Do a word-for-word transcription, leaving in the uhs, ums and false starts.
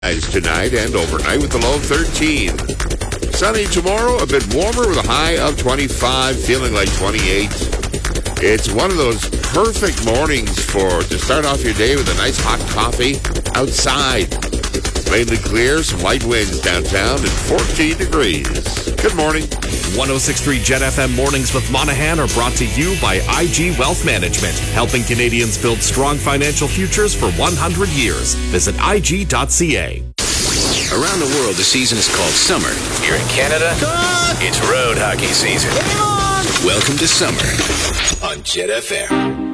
Tonight and overnight with a low of thirteen. Sunny tomorrow, a bit warmer with a high of twenty-five, feeling like twenty-eight. It's one of those perfect mornings for to start off your day with a nice hot coffee outside. Mainly clear, some light winds downtown and fourteen degrees. Good morning. one oh six point three Jet F M Mornings with Monahan are brought to you by I G Wealth Management, helping Canadians build strong financial futures for one hundred years. Visit I G dot C A. Around the world, the season is called summer. Here in Canada, it's road hockey season. Welcome to summer on Jet F M.